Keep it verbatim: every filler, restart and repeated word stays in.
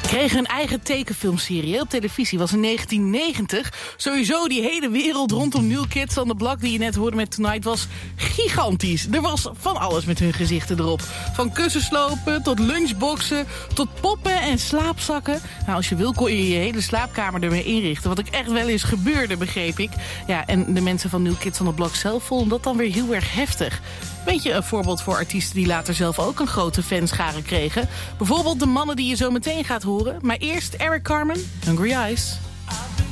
Kregen een eigen tekenfilmserie op televisie. Was in negentien negentig. Sowieso die hele wereld rondom New Kids on the Block die je net hoorde met Tonight was gigantisch. Er was van alles met hun gezichten erop. Van kussenslopen tot lunchboxen tot poppen en slaapzakken. Nou, als je wil kon je je hele slaapkamer ermee inrichten. Wat ik echt wel eens gebeurde, begreep ik. Ja, en de mensen van New Kids on the Block zelf vonden dat dan weer heel erg heftig. Weet je, een voorbeeld voor artiesten die later zelf ook een grote fanschare kregen? Bijvoorbeeld de mannen die je zo meteen gaat horen. Maar eerst Eric Carmen, Hungry Eyes.